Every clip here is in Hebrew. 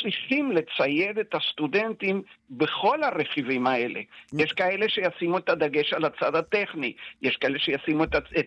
צריכים לצייד את הסטודנטים בכל הרכיבים האלה. יש כאלה שישימו את הדגש על הצד הטכני, יש כאלה שישימו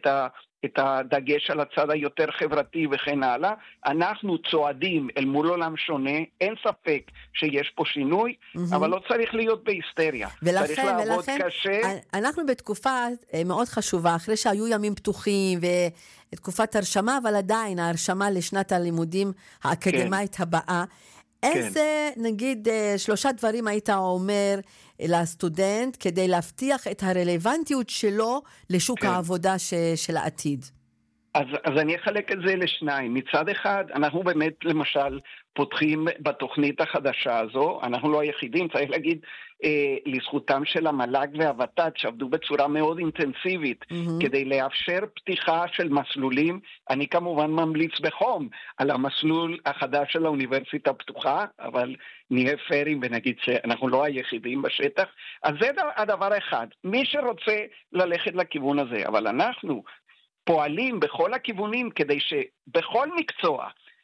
את הדגש על הצד היותר חברתי וכן הלאה. אנחנו צועדים אל מול עולם שונה, אין ספק שיש פה שינוי, אבל לא צריך להיות בהיסטריה. צריך לעבוד קשה. אנחנו בתקופה מאוד חשובה, אחרי שהיו ימים פתוחים ותקופת הרשמה, אבל עדיין ההרשמה לשנת הלימודים האקדמית הבאה. איזה, נגיד, 3 דברים היית אומר לסטודנט כדי להבטיח את הרלוונטיות שלו לשוק העבודה של העתיד? אז אני אחלק את זה לשניים. מצד אחד, אנחנו באמת למשל פותחים בתוכנית החדשה הזו, אנחנו לא היחידים, צריך להגיד לזכותם של המל"ג והוות"ת שעבדו בצורה מאוד אינטנסיבית כדי לאפשר פתיחה של מסלולים. אני כמובן ממליץ בחום על המסלול החדש של האוניברסיטה הפתוחה, אבל נהיה פיירים ונגיד שאנחנו לא היחידים בשטח. אז זה הדבר אחד, מי שרוצה ללכת לכיוון הזה, אבל אנחנו פועלים בכל הכיוונים כדי שבכל מקצוע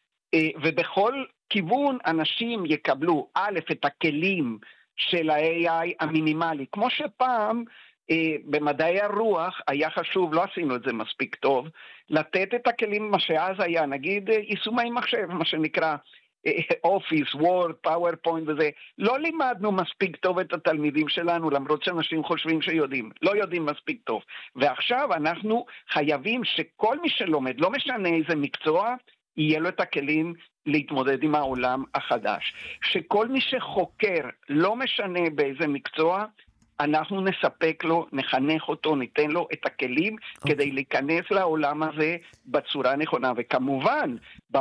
ובכל כיוון אנשים יקבלו א' את הכלים של ה-AI המינימלי. כמו שפעם במדעי הרוח היה חשוב, לא עשינו את זה מספיק טוב, לתת את הכלים, מה שאז היה, נגיד יישומי מחשב, מה שנקרא אופיס, וורד, פאורפוינט וזה. לא לימדנו מספיק טוב את התלמידים שלנו, למרות שאנשים חושבים שיודעים. לא יודעים מספיק טוב. ועכשיו אנחנו חייבים שכל מי שלומד, לא משנה איזה מקצוע, יהיה לו את הכלים להתמודד עם העולם החדש. שכל מי שחוקר, לא משנה באיזה מקצוע, אנחנו נספק לו, נחנך אותו, ניתן לו את הכלים כדי להיכנס לעולם הזה בצורה נכונה. וכמובן,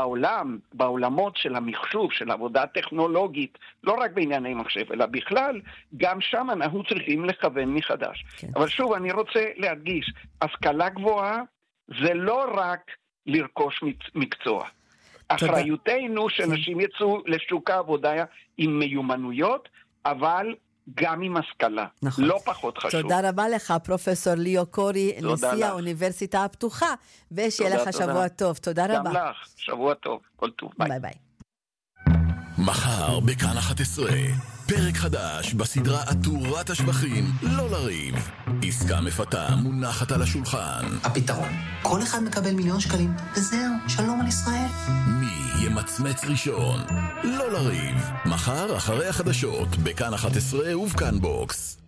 בעולמות של המחשוב, של עבודה טכנולוגית, לא רק בענייני מחשב, אלא בכלל, גם שם אנחנו צריכים לכוון מחדש. אבל שוב, אני רוצה להדגיש, השכלה גבוהה זה לא רק לרכוש מקצוע. אחריותנו שאנשים יצאו לשוק העבודה עם מיומנויות, אבל גם עם השכלה. נכון. לא פחות חשוב. תודה רבה לך, פרופסור ליאו קורי, נשיא האוניברסיטה הפתוחה, ושיהיה לך שבוע טוב. תודה רבה. גם לך, שבוע טוב. כל טוב. ביי ביי. מחר בכאן 11, פרק חדש בסדרה עטורת השבחים, לא לריב. עסקה מפתה מונחת על השולחן. הפתרון, כל אחד מקבל 1,000,000 שקלים, וזהו, שלום על ישראל. מי ימצמץ ראשון? לא לריב. מחר אחרי החדשות בכאן 11 ובכאן בוקס.